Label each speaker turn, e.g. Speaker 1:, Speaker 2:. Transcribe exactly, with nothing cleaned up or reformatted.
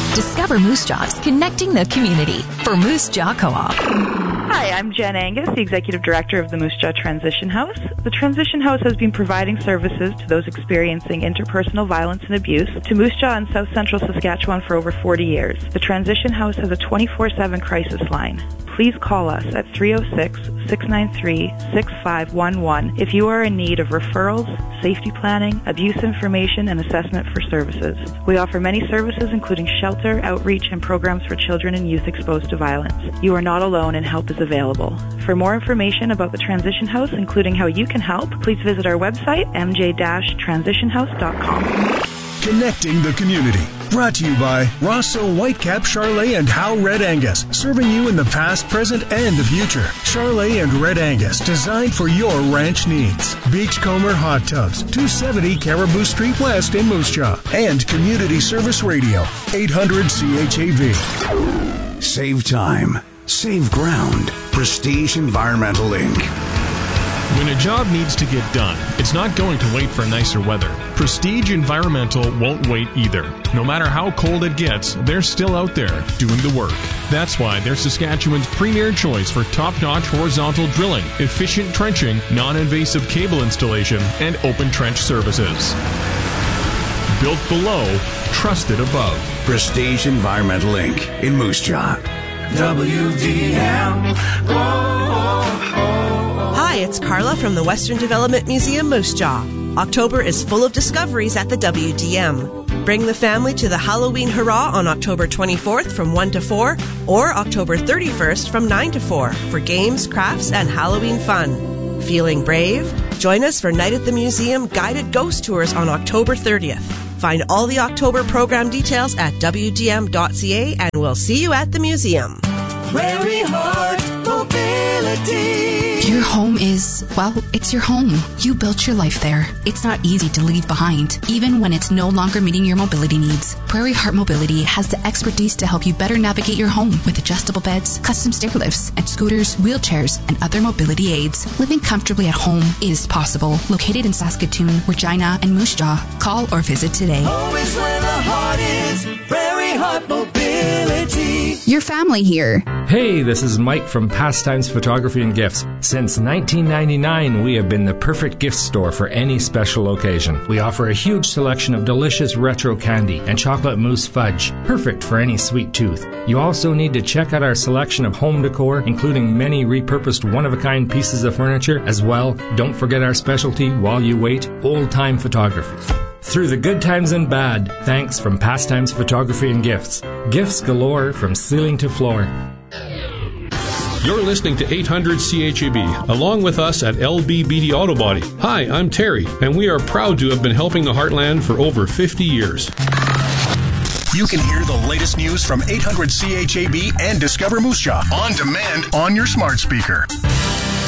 Speaker 1: Discover Moose Jaw is connecting the community for Moose Jaw Co-op.
Speaker 2: Hi, I'm Jen Angus, the Executive Director of the Moose Jaw Transition House. The Transition House has been providing services to those experiencing interpersonal violence and abuse to Moose Jaw and South Central Saskatchewan for over forty years. The Transition House has a twenty-four seven crisis line. Please call us at three oh six, six nine three, six five one one if you are in need of referrals, safety planning, abuse information, and assessment for services. We offer many services including shelter, outreach, and programs for children and youth exposed to violence. You are not alone and help is available. For more information about the Transition House, including how you can help, please visit our website, m j dash transition house dot com.
Speaker 3: Connecting the community. Brought to you by Rosso Whitecap, Charolais, and Howe Red Angus. Serving you in the past, present, and the future. Charolais and Red Angus, designed for your ranch needs. Beachcomber Hot Tubs, two seventy Caribou Street West in Moose Jaw. And Community Service Radio, eight hundred C H A V.
Speaker 4: Save time. Save ground. Prestige Environmental Incorporated.
Speaker 5: When a job needs to get done, it's not going to wait for nicer weather. Prestige Environmental won't wait either. No matter how cold it gets, they're still out there doing the work. That's why they're Saskatchewan's premier choice for top-notch horizontal drilling, efficient trenching, non-invasive cable installation, and open trench services. Built below, trusted above.
Speaker 4: Prestige Environmental Incorporated in Moose Jaw.
Speaker 6: W D M. Oh, oh, oh.
Speaker 7: Hi, it's Carla from the Western Development Museum, Moose Jaw. October is full of discoveries at the W D M. Bring the family to the Halloween Hurrah on October twenty-fourth from one to four or October thirty-first from nine to four for games, crafts, and Halloween fun. Feeling brave? Join us for Night at the Museum guided ghost tours on October thirtieth. Find all the October program details at w d m dot c a and we'll see you at the museum.
Speaker 6: Prairie Heart Mobility.
Speaker 8: Your home is, well, it's your home. You built your life there. It's not easy to leave behind, even when it's no longer meeting your mobility needs. Prairie Heart Mobility has the expertise to help you better navigate your home with adjustable beds, custom stair lifts, and scooters, wheelchairs, and other mobility aids. Living comfortably at home is possible. Located in Saskatoon, Regina, and Moose Jaw. Call or visit today.
Speaker 6: Home is where the heart is. Prairie Heart Mobility.
Speaker 8: Your family here.
Speaker 9: Hey, this is Mike from Pastimes Photography and Gifts. Since nineteen ninety-nine, we have been the perfect gift store for any special occasion. We offer a huge selection of delicious retro candy and chocolate mousse fudge, perfect for any sweet tooth. You also need to check out our selection of home decor, including many repurposed one-of-a-kind pieces of furniture. As well, don't forget our specialty, while you wait, old-time photography. Through the good times and bad, thanks from Pastimes Photography and Gifts. Gifts galore from ceiling to floor.
Speaker 5: You're listening to eight hundred C H A B, along with us at L B B D Auto Body. Hi, I'm Terry, and we are proud to have been helping the Heartland for over fifty years.
Speaker 3: You can hear the latest news from eight hundred C H A B and Discover Moose Jaw on demand on your smart speaker.